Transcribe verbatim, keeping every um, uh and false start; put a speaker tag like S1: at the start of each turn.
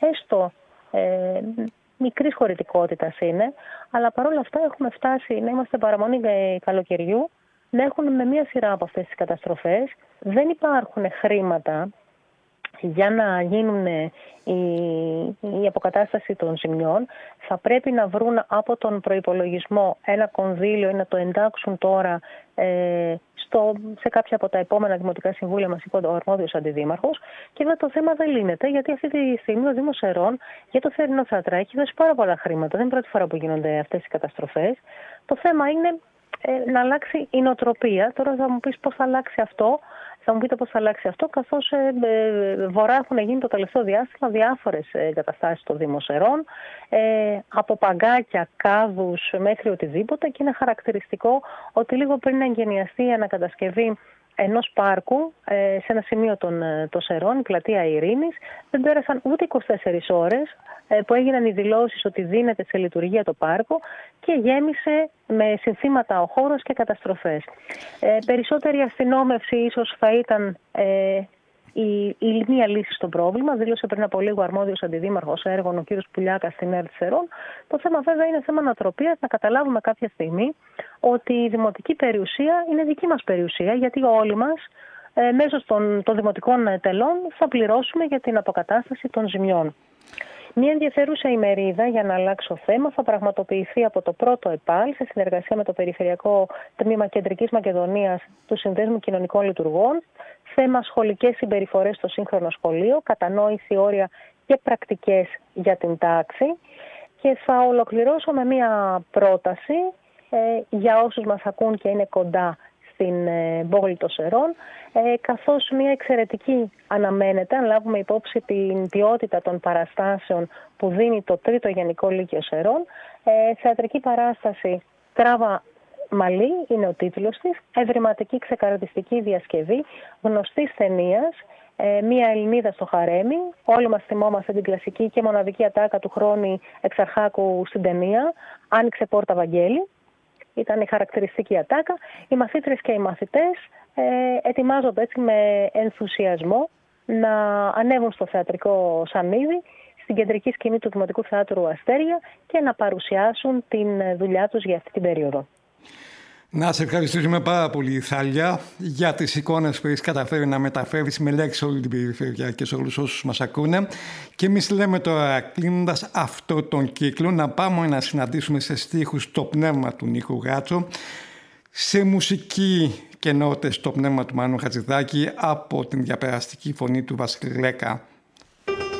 S1: έστω ε, μικρής χωρητικότητας είναι, αλλά παρόλα αυτά έχουμε φτάσει να είμαστε παραμονή καλοκαιριού, να έχουν με μία σειρά από αυτές τις καταστροφές. Δεν υπάρχουν χρήματα για να γίνουν η, η αποκατάσταση των ζημιών. Θα πρέπει να βρουν από τον προϋπολογισμό ένα κονδύλιο ή να το εντάξουν τώρα ε, στο, σε κάποια από τα επόμενα δημοτικά συμβούλια, μας είπε ο αρμόδιος αντιδήμαρχος. Και βέβαια το θέμα δεν λύνεται, γιατί αυτή τη στιγμή ο Δήμος Σερών για το θερινό θέατρο έχει δώσει πάρα πολλά χρήματα. Δεν είναι πρώτη φορά που γίνονται αυτές οι καταστροφές. Το θέμα είναι ε, να αλλάξει η νοοτροπία. Τώρα θα μου πεις πώς θα αλλάξει αυτό. Θα μου πείτε πώς θα αλλάξει αυτό, καθώς ε, ε, βορρά έχουν γίνει το τελευταίο διάστημα διάφορες εγκαταστάσεις στο Δήμο Σερών, ε, από παγκάκια, κάδους μέχρι οτιδήποτε, και είναι χαρακτηριστικό ότι λίγο πριν να εγκαινιαστεί η ανακατασκευή ενός πάρκου ε, σε ένα σημείο των, των Σερών, η πλατεία Ειρήνης, δεν πέρασαν ούτε είκοσι τέσσερις ώρες ε, που έγιναν οι δηλώσεις ότι δίνεται σε λειτουργία το πάρκο και γέμισε με συνθήματα ο χώρος και καταστροφές. Ε, περισσότερη αστυνόμευση ίσως θα ήταν ε, η, η μία λύση στο πρόβλημα, δήλωσε πριν από λίγο αρμόδιος αντιδήμαρχος έργων ο κ. Πουλιάκας στην ΕΡΤ Σερών. Το θέμα βέβαια είναι θέμα νοοτροπίας, να καταλάβουμε κάποια στιγμή ότι η δημοτική περιουσία είναι δική μας περιουσία, γιατί όλοι μας ε, μέσω των, των δημοτικών τελών θα πληρώσουμε για την αποκατάσταση των ζημιών. Μια ενδιαφέρουσα ημερίδα, για να αλλάξω θέμα, θα πραγματοποιηθεί από το πρώτο ΕΠΑΛ σε συνεργασία με το Περιφερειακό Τμήμα Κεντρικής Μακεδονίας του Συνδέσμου Κοινωνικών Λειτουργών. Θέμα σχολικές συμπεριφορές στο σύγχρονο σχολείο, κατανόηση, όρια και πρακτικές για την τάξη. Και θα ολοκληρώσω με μια πρόταση ε, για όσους μας ακούν και είναι κοντά στην ε, πόλη των Σερών, ε, καθώς μια εξαιρετική αναμένεται, αν λάβουμε υπόψη την ποιότητα των παραστάσεων που δίνει το τρίτο Γενικό Λύκειο Σερών. Ε, θεατρική παράσταση «Τράβα Μαλή» είναι ο τίτλος της, ευρηματική ξεκαρδιστική διασκευή γνωστής ταινίας, ε, μια Ελληνίδα στο χαρέμι. Όλοι μας θυμόμαστε την κλασική και μοναδική ατάκα του Χρόνη Εξαρχάκου στην ταινία «Άνοιξε πόρτα Βαγγέλη». Ήταν η χαρακτηριστική ατάκα. Οι μαθήτρες και οι μαθητές ε, ετοιμάζονται έτσι με ενθουσιασμό να ανέβουν στο θεατρικό σανίδι, στην κεντρική σκηνή του Δημοτικού Θεάτρου Αστέρια, και να παρουσιάσουν την δουλειά τους για αυτή την περίοδο.
S2: Να σε ευχαριστήσουμε πάρα πολύ, Θάλια, για τις εικόνες που έχεις καταφέρει να μεταφέρεις με λέξεις όλη την περιφέρεια και σε όλους όσους μας ακούνε. Και εμείς λέμε τώρα, κλείνοντας αυτό τον κύκλο, να πάμε να συναντήσουμε σε στίχους το πνεύμα του Νίκου Γάτσο, σε μουσική και νότες το πνεύμα του Μάνου Χατζηδάκη, από την διαπεραστική φωνή του Βασιλέκα.